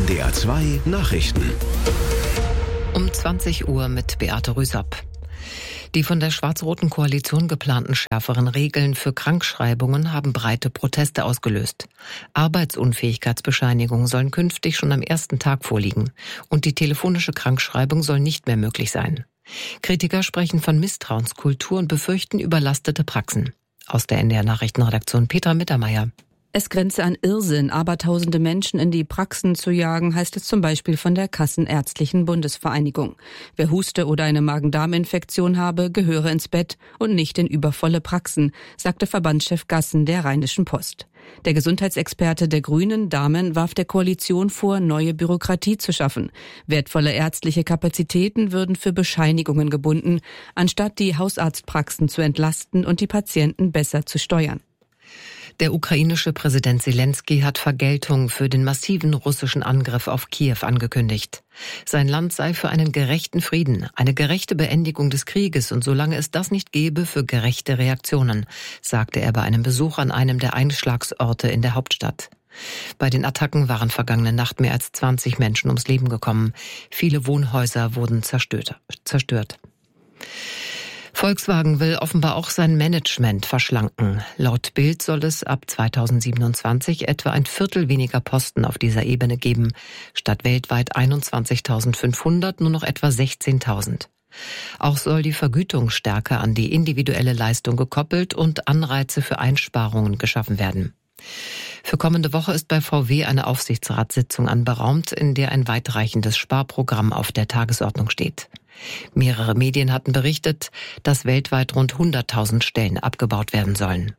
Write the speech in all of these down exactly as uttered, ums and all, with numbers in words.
N D R zwei Nachrichten. Um zwanzig Uhr mit Beate Rüsapp. Die von der schwarz-roten Koalition geplanten schärferen Regeln für Krankschreibungen haben breite Proteste ausgelöst. Arbeitsunfähigkeitsbescheinigungen sollen künftig schon am ersten Tag vorliegen und die telefonische Krankschreibung soll nicht mehr möglich sein. Kritiker sprechen von Misstrauenskultur und befürchten überlastete Praxen. Aus der N D R-Nachrichtenredaktion Petra Mittermeier. Es grenze an Irrsinn, abertausende Menschen in die Praxen zu jagen, heißt es zum Beispiel von der Kassenärztlichen Bundesvereinigung. Wer Huste oder eine Magen-Darm-Infektion habe, gehöre ins Bett und nicht in übervolle Praxen, sagte Verbandschef Gassen der Rheinischen Post. Der Gesundheitsexperte der Grünen, Dahmen, warf der Koalition vor, neue Bürokratie zu schaffen. Wertvolle ärztliche Kapazitäten würden für Bescheinigungen gebunden, anstatt die Hausarztpraxen zu entlasten und die Patienten besser zu steuern. Der ukrainische Präsident Zelensky hat Vergeltung für den massiven russischen Angriff auf Kiew angekündigt. Sein Land sei für einen gerechten Frieden, eine gerechte Beendigung des Krieges und solange es das nicht gebe, für gerechte Reaktionen, sagte er bei einem Besuch an einem der Einschlagsorte in der Hauptstadt. Bei den Attacken waren vergangene Nacht mehr als zwanzig Menschen ums Leben gekommen. Viele Wohnhäuser wurden zerstört. zerstört. Volkswagen will offenbar auch sein Management verschlanken. Laut Bild soll es ab zweitausendsiebenundzwanzig etwa ein Viertel weniger Posten auf dieser Ebene geben, statt weltweit einundzwanzigtausendfünfhundert nur noch etwa sechzehntausend. Auch soll die Vergütung stärker an die individuelle Leistung gekoppelt und Anreize für Einsparungen geschaffen werden. Für kommende Woche ist bei V W eine Aufsichtsratssitzung anberaumt, in der ein weitreichendes Sparprogramm auf der Tagesordnung steht. Mehrere Medien hatten berichtet, dass weltweit rund hunderttausend Stellen abgebaut werden sollen.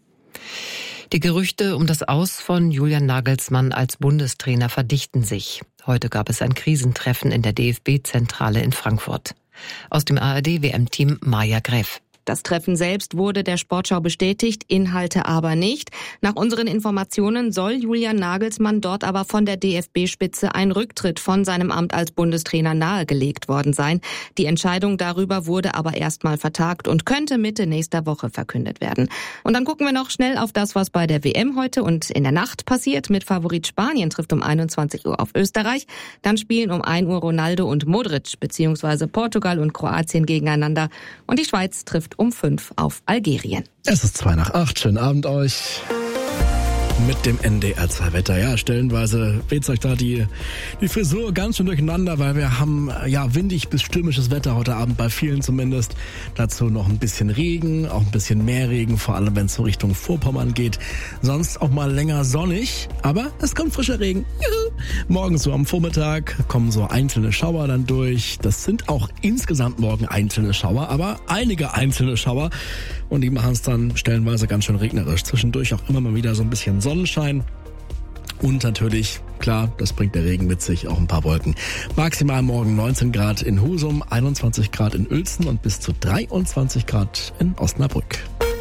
Die Gerüchte um das Aus von Julian Nagelsmann als Bundestrainer verdichten sich. Heute gab es ein Krisentreffen in der D F B-Zentrale in Frankfurt. Aus dem A R D-W M-Team Maja Greff. Das Treffen selbst wurde der Sportschau bestätigt, Inhalte aber nicht. Nach unseren Informationen soll Julian Nagelsmann dort aber von der D F B-Spitze ein Rücktritt von seinem Amt als Bundestrainer nahegelegt worden sein. Die Entscheidung darüber wurde aber erstmal vertagt und könnte Mitte nächster Woche verkündet werden. Und dann gucken wir noch schnell auf das, was bei der W M heute und in der Nacht passiert. Mit Favorit Spanien trifft um einundzwanzig Uhr auf Österreich. Dann spielen um ein Uhr Ronaldo und Modric bzw. Portugal und Kroatien gegeneinander. Und die Schweiz trifft um fünf auf Algerien. Es ist zwei nach acht. Schönen Abend euch. Mit dem N D R zwei Wetter. Ja, stellenweise weht euch da die, die Frisur ganz schön durcheinander, weil wir haben ja windig bis stürmisches Wetter heute Abend, bei vielen zumindest. Dazu noch ein bisschen Regen, auch ein bisschen mehr Regen, vor allem wenn es so Richtung Vorpommern geht. Sonst auch mal länger sonnig, aber es kommt frischer Regen. Juhu. Morgens so am Vormittag kommen so einzelne Schauer dann durch. Das sind auch insgesamt morgen einzelne Schauer, aber einige einzelne Schauer. Und die machen es dann stellenweise ganz schön regnerisch. Zwischendurch auch immer mal wieder so ein bisschen Sonnenschein. Und natürlich, klar, das bringt der Regen mit sich, auch ein paar Wolken. Maximal morgen neunzehn Grad in Husum, einundzwanzig Grad in Uelzen und bis zu dreiundzwanzig Grad in Osnabrück.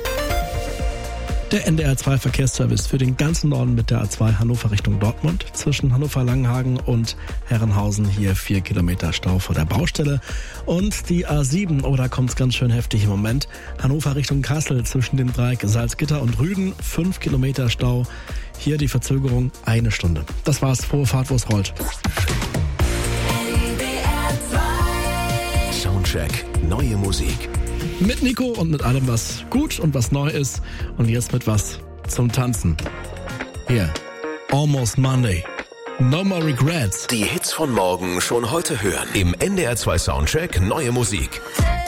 Der N D R zwei Verkehrsservice für den ganzen Norden mit der A zwei Hannover Richtung Dortmund. Zwischen Hannover-Langenhagen und Herrenhausen hier vier Kilometer Stau vor der Baustelle. Und die A sieben, oh, da kommt es ganz schön heftig im Moment. Hannover Richtung Kassel zwischen dem Dreieck Salzgitter und Rügen, fünf Kilometer Stau. Hier die Verzögerung eine Stunde. Das war's. Frohe Fahrt, wo's rollt. Soundcheck. Neue Musik. Mit Nico und mit allem, was gut und was neu ist. Und jetzt mit was zum Tanzen. Hier, Almost Monday. No More Regrets. Die Hits von morgen schon heute hören. Im N D R zwei Soundcheck Neue Musik.